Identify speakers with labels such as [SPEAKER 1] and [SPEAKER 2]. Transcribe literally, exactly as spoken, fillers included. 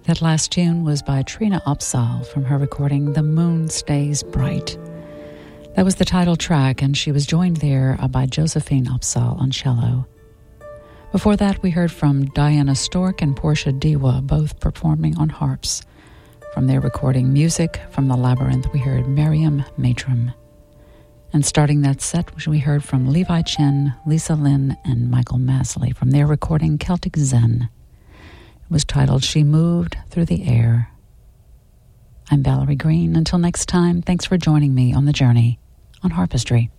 [SPEAKER 1] That last tune was by Trina Opsahl from her recording The Moon Stays Bright. That was the title track, and she was joined there by Josephine Opsahl on cello. Before that, we heard from Diana Stork and Portia Dewa, both performing on harps. From their recording Music from the Labyrinth, we heard Miriam Matram. And starting that set, we heard from Levi Chen, Lisa Lynn, and Michael Masley from their recording Celtic Zen. It was titled She Moved Through the Air. I'm Valerie Green. Until next time, thanks for joining me on the journey on Harpistry.